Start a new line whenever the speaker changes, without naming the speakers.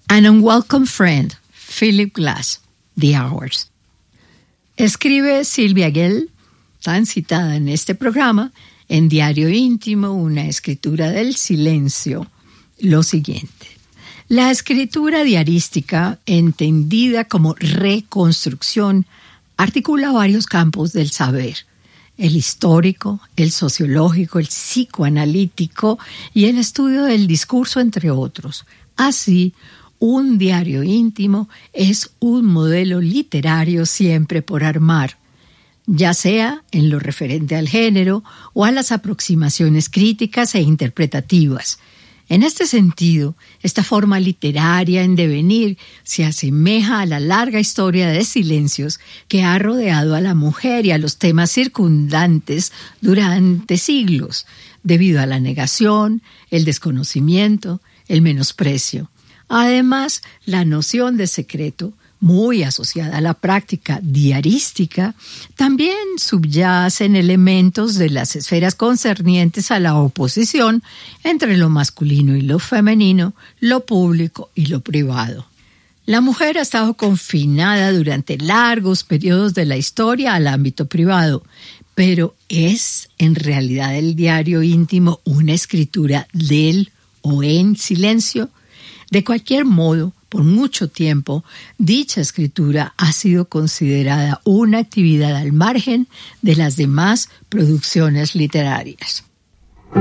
An Unwelcome Friend, Philip Glass, The Hours. Escribe Sylvia Gell, tan citada en este programa, en Diario Íntimo, una escritura del silencio, lo siguiente. La escritura diarística, entendida como reconstrucción, articula varios campos del saber: el histórico, el sociológico, el psicoanalítico y el estudio del discurso, entre otros. Así, un diario íntimo es un modelo literario siempre por armar, ya sea en lo referente al género o a las aproximaciones críticas e interpretativas. En este sentido, esta forma literaria en devenir se asemeja a la larga historia de silencios que ha rodeado a la mujer y a los temas circundantes durante siglos, debido a la negación, el desconocimiento, el menosprecio. Además, la noción de secreto, muy asociada a la práctica diarística, también subyacen elementos de las esferas concernientes a la oposición entre lo masculino y lo femenino, lo público y lo privado. La mujer ha estado confinada durante largos periodos de la historia al ámbito privado, pero ¿es en realidad el diario íntimo una escritura del o en silencio? De cualquier modo, por mucho tiempo, dicha escritura ha sido considerada una actividad al margen de las demás producciones literarias.